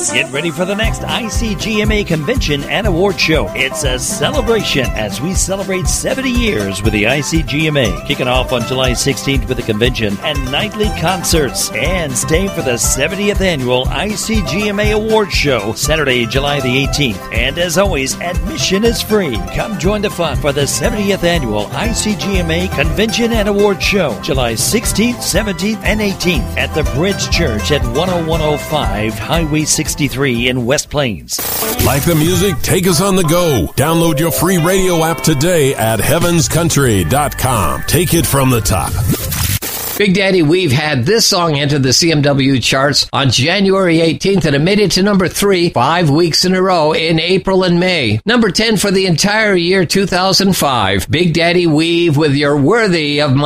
Get ready for the next ICGMA Convention and Award Show. It's a celebration as we celebrate 70 years with the ICGMA. Kicking off on July 16th with a convention and nightly concerts. And stay for the 70th Annual ICGMA Award Show, Saturday, July the 18th. And as always, admission is free. Come join the fun for the 70th Annual ICGMA Convention and Award Show, July 16th, 17th, and 18th at the Bridge Church at 10105 Highway 63 in West Plains. Like the music? Take us on the go. Download your free radio app today at heavenscountry.com. Take it from the top. Big Daddy Weave had this song enter the CMW charts on January 18th, and it made it to number 3 5 weeks in a row in April and May. Number 10 for the entire year 2005. Big Daddy Weave with You're Worthy of My